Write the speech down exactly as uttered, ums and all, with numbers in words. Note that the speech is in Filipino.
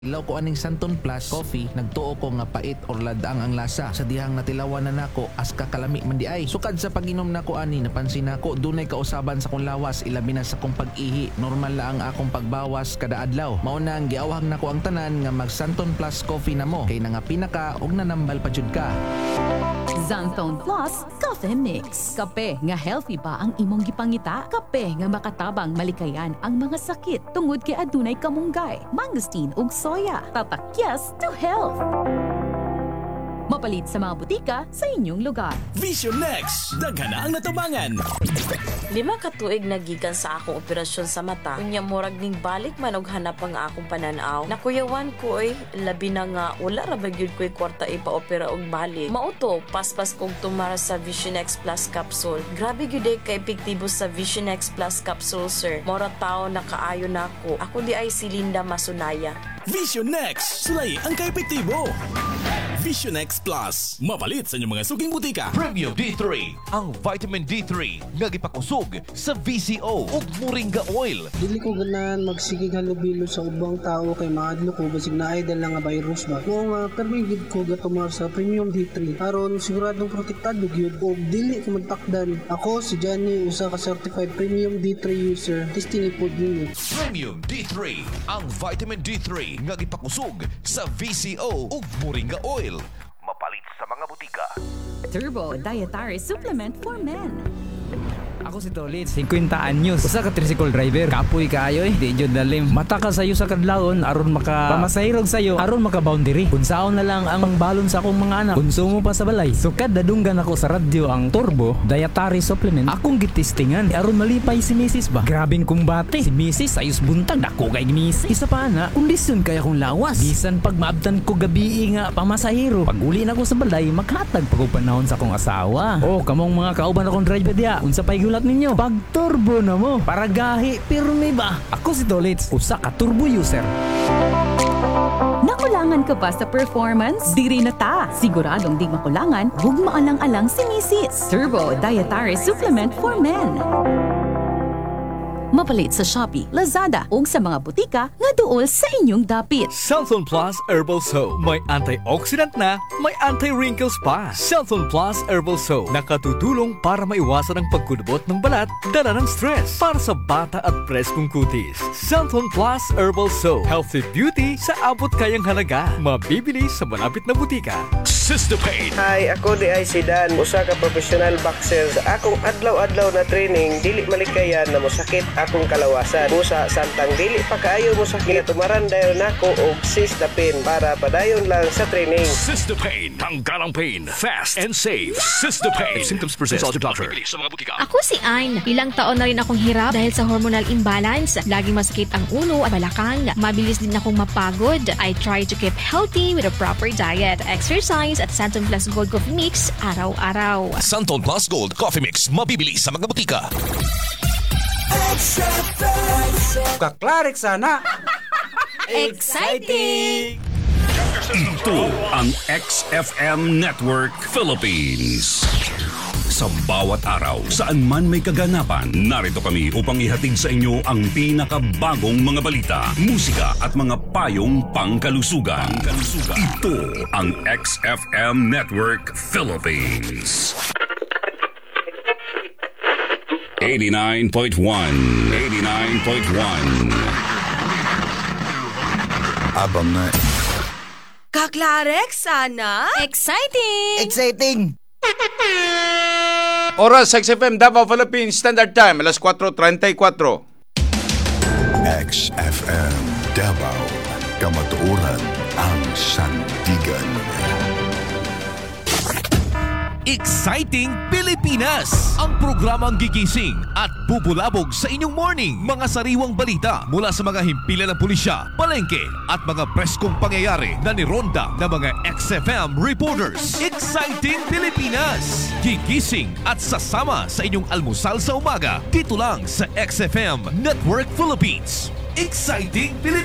Ilaw ko aning Santon Plus coffee, nagtuo ko nga pait or ladang ang lasa. Sa dihang natilawan na nako as kakalami man di ay. Sukad sa pag-inom nako ani, napansin nako dunay kausaban sa kong lawas, ilabi na sa kong pag-ihi. Normal la ang akong pagbawas kada adlaw. Mao na ang giawhag nako ang tanan nga mag Santon Plus coffee na mo. Kay na nga pinaka og nanambal pa jud ka. Santon Plus Coffee Mix. Kape nga healthy ba ang imong gipangita? Kape nga makatabang malikayan ang mga sakit tungod kay adunay kamunggay, mangosteen ug soya. Tatak yes to health. Mapalit sa mga butika sa inyong lugar. Vision Next! Daghan na ang natabangan! Lima ka tuig nagikan sa akong operasyon sa mata. Unya murag ning balik man og hanap ang akong pananaw. Nakuyawan ko oy, labi na nga wala ra ba gyud ko'y kwarta ipa-opera og balik. Mauto, paspas kog tumara sa Vision X Plus capsule. Grabe gyud ay ka epektibo sa Vision X Plus capsule, sir. Mora tao na kaayo nako. Ako di ay si Linda Masunaya. Vision Next! Sulay ang kaepektibo! Vision X Plus. Mapalit sa inyong mga suging butika. Premium D three. Ang vitamin D three nga gipakusog sa V C O ug Moringa Oil. Dili ko ganahan magsigig halubilo sa ubang tao kay maadlo ko basig na ay dala nga virus ba. Kung uh, permigid ko gatumar sa Premium D three aron siguradong protektado gyud og dili ko magtakdan. Ako si Johnny, usa ka certified Premium D three user. Testing ipod ninyo. Premium D three. Ang vitamin D three nga gipakusog sa V C O ug Moringa Oil. Mapalit sa mga butika. Turbo Dietary Supplement for Men. Ako si Tolit, fifty anyos. Usa ka tricycle driver. Kapoy kaayo eh, di jud dalim. Mata ka sayo sa kadlawon aron maka pamasahirog sayo, aron maka boundary. Unsaon na lang ang balon sa akong mga anak. Konsumo pa sa balay. Sukad dadunggan ako sa radyo ang Turbo Dietary Supplement. Akong gitistingan aron malipay si Missus ba. Grabing kumbate. Si Missus ayos buntag dako kay Missus. Isa pa na, kondisyon kay akong lawas. Bisan pag maabtan ko gabi nga pamasahiro. Pag uli na ko sa balay, makatag pag panahon sa akong asawa. Oh, kamong mga kauban akong driver dia. Unsa pay gulat ninyo? Pag turbo na mo, para gahi, pirmi ba? Ako si Tolits, usa ka turbo user. Nakulangan ka ba sa performance? Diri na ta. Siguradong di makulangan, hug maalang-alang si Missus Turbo Dietary Supplement for Men. Mapalit sa Shopee, Lazada ug sa mga butika nga duol sa inyong dapit. Santon Plus Herbal Soap. May antioxidant na, may anti-wrinkles pa. Santon Plus Herbal Soap. Nakatutulong para maiwasan ang pagkudubot ng balat, dala ng stress. Para sa bata at preskong kutis. Santon Plus Herbal Soap. Healthy beauty sa abot kayang halaga. Mabibili sa malapit na butika. Systopane. Hi, ako di ay si Dan, usa ka professional boxer. Sa akong adlaw-adlaw na training, dili malikayan na mosakit akong kalawasan. Busa samtang dili pa kaayo mo sakit, tumaran dayon nako og Systopane para padayon lang sa training. Systopane. Tanggalang pain. Fast and safe. Systopane. If symptoms persist, consult your doctor. Sa mga butika. Ako si Ain. Ilang taon na rin akong hirap dahil sa hormonal imbalance. Laging masakit ang ulo at balakang. Mabilis din akong mapagod. I try to keep healthy with a proper diet, exercise at Santon Plus Gold Coffee Mix araw-araw. Santon Plus Gold Coffee Mix. Mabibili sa mga butika. Kaklarik sana. Exciting! Ito ang X F M Network Philippines. Sa bawat araw, saan man may kaganapan, narito kami upang ihatid sa inyo ang pinakabagong mga balita, musika at mga payong pangkalusugan. Pangkalusugan. Ito ang X F M Network Philippines. eighty-nine point one. eighty-nine point one. Abang na. Kaklarek sana. Exciting! Exciting! Oras X F M Davao Philippines Standard Time alas four thirty-four. X F M Davao, kamatuoran ang sandigan. Exciting Pilipinas! Ang programang gigising at bubulabog sa inyong morning. Mga sariwang balita mula sa mga himpilan ng pulisya, palengke at mga preskong pangyayari na nironda ng mga X F M reporters. Exciting Pilipinas! Gigising at sasama sa inyong almusal sa umaga dito lang sa X F M Network Philippines. Exciting Pilipinas!